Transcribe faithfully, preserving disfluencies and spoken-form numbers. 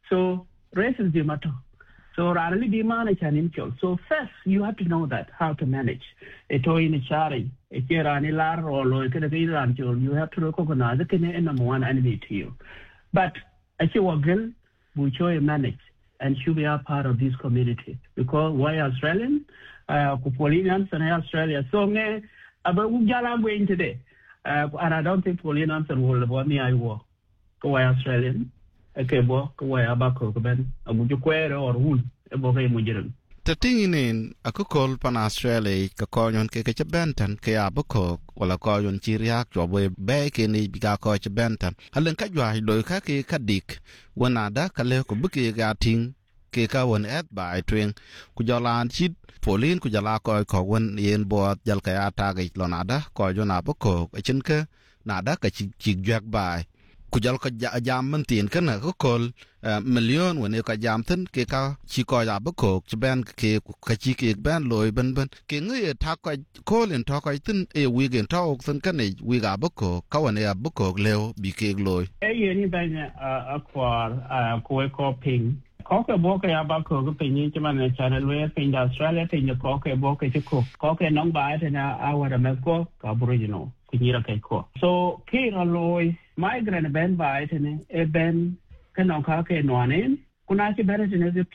So race is the matter. So rarely demand a chanin So first you have to know that how to manage. A toy in a chari, a kirani lar or loikan you have to recognize the number one enemy to you. But as you are girl, we show you manage and should be a part of this community. Because why Australian? Uh Polinians and Australia. So me about Ujala going today. Uh, and I don't think Polinians will want me I walk. Why Australian? Okay, bo why abako ben amuju kwere or hun e bo kay mujiran tating inin akukol pan Australia ka konyon ke ke bentan ke abako wala koyon chiriak jobe be ke ni biga ko che bentan halen ka jwa lo ka ke kadik wana da kale ko buki ga ting ke ka won et ba twen ku jolan chit polin ku jala ko ko won yen bo jal ka ata ga lonada ko jona bako chin ke nada ka chi chi jak ba kujal ka jam man tin kana ko kol million woni ka jam tin ke ka chi ko ya ba ko ben ke ka chi ke ben loy ben ben ke ngi ta ko kolin to ko tin e wi gen ta ok tin kana wi ga ba ko ka woni ya ba ko leo bi ke loy e ye ni ben a kwar ko ko ping ko ke bo ke ya ba ko ko ping ni chama na channel we ping da Australia ping ko ke bo ke ko ko ke nong ba ta na awara me ko ka aboriginal kunyira kai ko so ke ra loy migrant ben ba ite ne e ben kanong ka ke no anen kuna ki bere ne